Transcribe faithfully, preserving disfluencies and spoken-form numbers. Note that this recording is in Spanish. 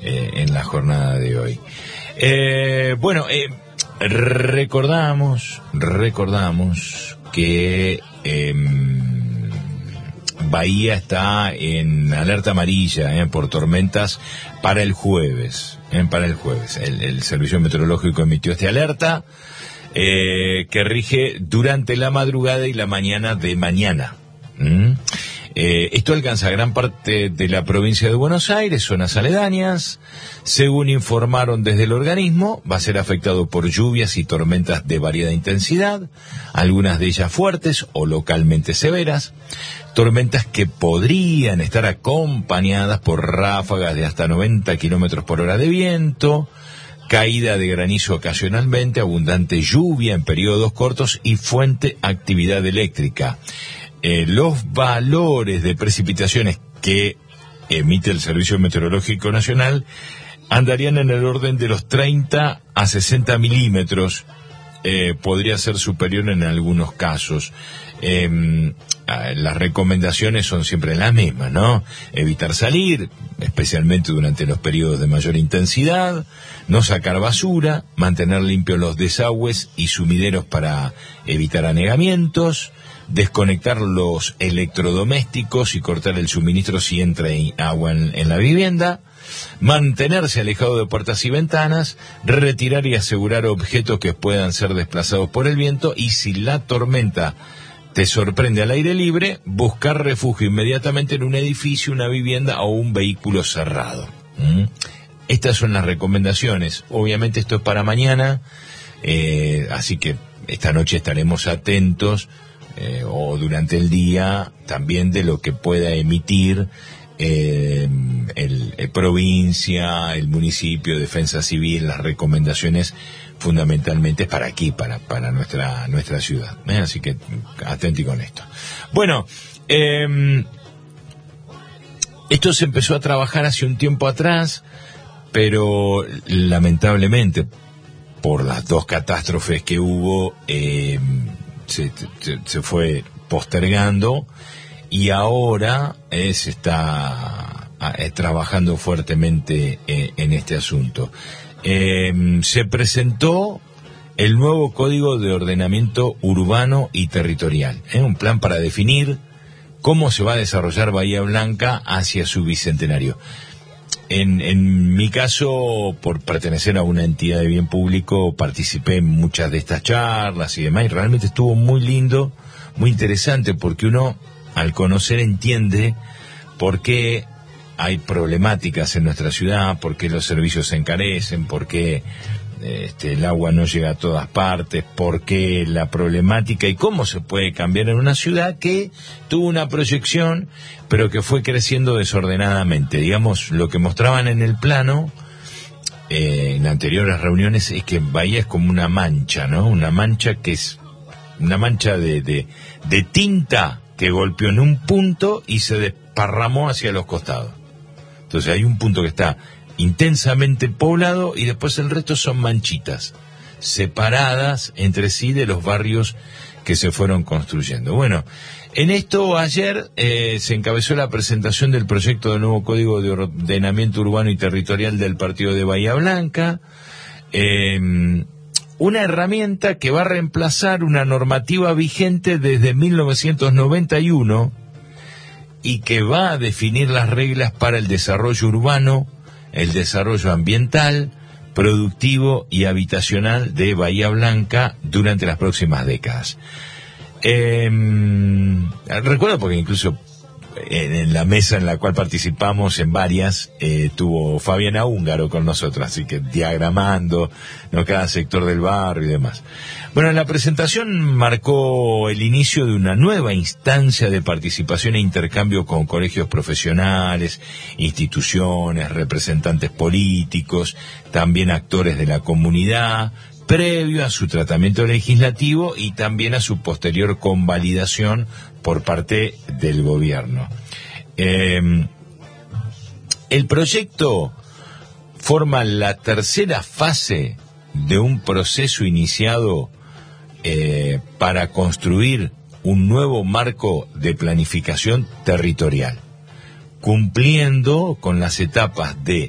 eh, en la jornada de hoy. Eh, bueno, eh, recordamos, recordamos que eh, Bahía está en alerta amarilla eh, por tormentas para el jueves, eh, para el jueves. El, el Servicio Meteorológico emitió esta alerta eh, que rige durante la madrugada y la mañana de mañana. ¿Mm? Eh, esto alcanza gran parte de la provincia de Buenos Aires, zonas aledañas. Según informaron desde el organismo, va a ser afectado por lluvias y tormentas de variada intensidad, algunas de ellas fuertes o localmente severas, tormentas que podrían estar acompañadas por ráfagas de hasta noventa kilómetros por hora de viento, caída de granizo ocasionalmente, abundante lluvia en periodos cortos y fuerte actividad eléctrica. Eh, los valores de precipitaciones que emite el Servicio Meteorológico Nacional andarían en el orden de los treinta a sesenta milímetros, eh, podría ser superior en algunos casos. Eh, las recomendaciones son siempre las mismas, ¿no? Evitar salir, especialmente durante los periodos de mayor intensidad, no sacar basura, mantener limpios los desagües y sumideros para evitar anegamientos, desconectar los electrodomésticos y cortar el suministro si entra agua en, en la vivienda, mantenerse alejado de puertas y ventanas, retirar y asegurar objetos que puedan ser desplazados por el viento y si la tormenta te sorprende al aire libre, buscar refugio inmediatamente en un edificio, una vivienda o un vehículo cerrado. ¿Mm? Estas son las recomendaciones. Obviamente esto es para mañana, eh, así que esta noche estaremos atentos Eh, o durante el día también de lo que pueda emitir eh, el, el provincia, el municipio, Defensa Civil, las recomendaciones fundamentalmente para aquí, para para nuestra nuestra ciudad, ¿eh? Así que atenti con esto. Bueno, eh, esto se empezó a trabajar hace un tiempo atrás, pero lamentablemente por las dos catástrofes que hubo, eh, Se, se, se fue postergando y ahora eh, se está eh, trabajando fuertemente eh, en este asunto. Eh, se presentó el nuevo Código de Ordenamiento Urbano y Territorial, eh, un plan para definir cómo se va a desarrollar Bahía Blanca hacia su bicentenario. En, en mi caso, por pertenecer a una entidad de bien público, participé en muchas de estas charlas y demás, y realmente estuvo muy lindo, muy interesante, porque uno, al conocer, entiende por qué hay problemáticas en nuestra ciudad, por qué los servicios se encarecen, por qué este, el agua no llega a todas partes, por qué la problemática y cómo se puede cambiar en una ciudad que tuvo una proyección pero que fue creciendo desordenadamente. Digamos, lo que mostraban en el plano eh, en anteriores reuniones es que Bahía es como una mancha, ¿no? Una mancha que es una mancha de, de, de tinta que golpeó en un punto y se desparramó hacia los costados. Entonces hay un punto que está intensamente poblado y después el resto son manchitas separadas entre sí de los barrios que se fueron construyendo. Bueno, en esto ayer eh, se encabezó la presentación del proyecto del nuevo Código de Ordenamiento Urbano y Territorial del Partido de Bahía Blanca, eh, una herramienta que va a reemplazar una normativa vigente desde mil novecientos noventa y uno y que va a definir las reglas para el desarrollo urbano, el desarrollo ambiental, productivo y habitacional de Bahía Blanca durante las próximas décadas. Eh, recuerdo porque incluso en, en la mesa en la cual participamos, en varias, eh, tuvo Fabiana Húngaro con nosotros, así que diagramando, ¿no?, cada sector del barrio y demás. Bueno, la presentación marcó el inicio de una nueva instancia de participación e intercambio con colegios profesionales, instituciones, representantes políticos, también actores de la comunidad, previo a su tratamiento legislativo y también a su posterior convalidación por parte del gobierno. Eh, el proyecto forma la tercera fase de un proceso iniciado eh, para construir un nuevo marco de planificación territorial, cumpliendo con las etapas de